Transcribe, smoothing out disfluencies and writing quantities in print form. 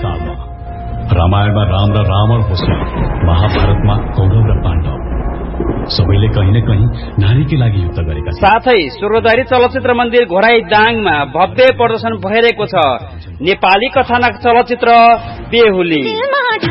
सालमा, रामायणमा राम र रावण होस्, महाभारतमा कौरव र पाण्डव, सबैले कहीं न कहीं नारीकै लागि युद्ध गरेका छन्। साथै स्वर्गद्वारी चलचित्र मन्दिर घोराई दाङमा भव्य प्रदर्शन भइरहेको छ नेपाली कथानक चलचित्र बेहुली।